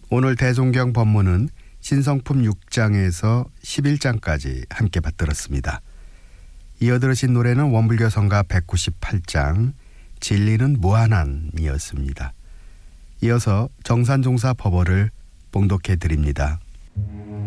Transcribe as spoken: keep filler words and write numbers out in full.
오늘 대종경 법문은 신성품 육 장에서 십일 장까지 함께 받들었습니다. 이어 들으신 노래는 원불교 성가 백구십팔 장 진리는 무한한이었습니다. 이어서 정산종사 법어를 봉독해 드립니다.